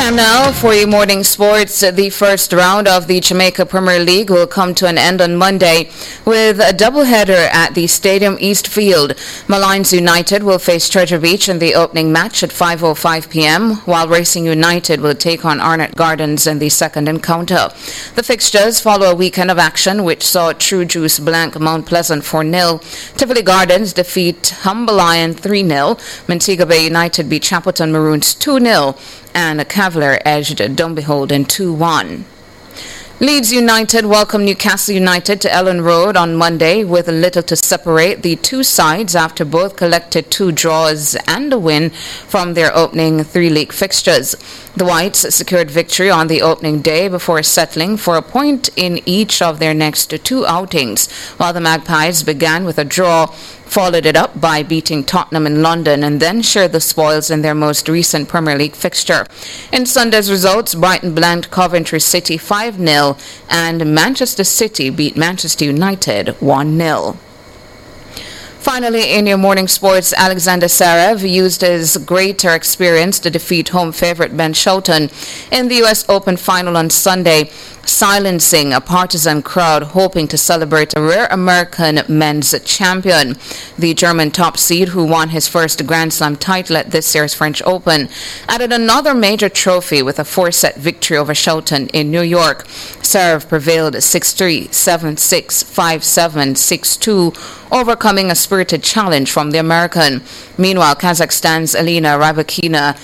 And now for your morning sports, the first round of the Jamaica Premier League will come to an end on Monday with a doubleheader at the Stadium East Field. Malines United will face Treasure Beach in the opening match at 5:05 p.m., while Racing United will take on Arnott Gardens in the second encounter. The fixtures follow a weekend of action which saw True Juice blank Mount Pleasant 4-0, Tivoli Gardens defeat Humble Iron 3-0, Montego Bay United beat Chapelton Maroons 2-0, and Cavalier edged Dumbehold 2-1. Leeds United welcomed Newcastle United to Ellen Road on Monday with little to separate the two sides after both collected 2 draws and a win from their opening 3 league fixtures. The Whites secured victory on the opening day before settling for a point in each of their next 2 outings, while the Magpies began with a draw, followed it up by beating Tottenham in London, and then shared the spoils in their most recent Premier League fixture. In Sunday's results, Brighton blanked Coventry City 5-0 and Manchester City beat Manchester United 1-0. Finally, in your morning sports, Alexander Zverev used his greater experience to defeat home favorite Ben Shelton in the U.S. Open final on Sunday, silencing a partisan crowd hoping to celebrate a rare American men's champion. The German top seed, who won his first Grand Slam title at this year's French Open, added another major trophy with a 4-set victory over Shelton in New York. Zverev prevailed 6-3, 7-6, 5-7, 6-2, overcoming a spirited challenge from the American. Meanwhile, Kazakhstan's Elena Rybakina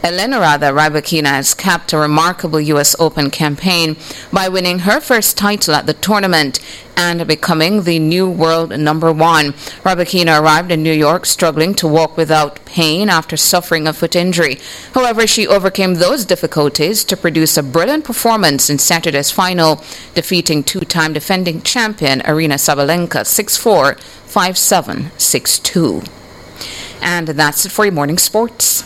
has capped a remarkable U.S. Open campaign by winning her first title at the tournament and becoming the new world number 1. Rybakina arrived in New York struggling to walk without pain after suffering a foot injury. However, she overcame those difficulties to produce a brilliant performance in Saturday's final, defeating 2-time defending champion Aryna Sabalenka 6-4, 5-7, 6-2. And that's it for your morning sports.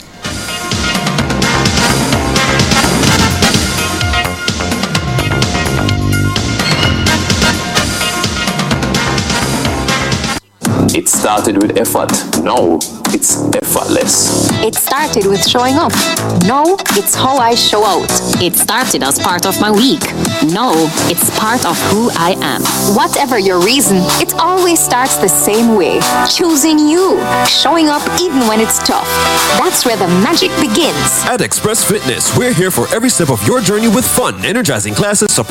It started with effort. Now it's effortless. It started with showing up. Now it's how I show out. It started as part of my week. Now it's part of who I am. Whatever your reason, it always starts the same way. Choosing you. Showing up even when it's tough. That's where the magic begins. At Express Fitness, we're here for every step of your journey with fun, energizing classes, support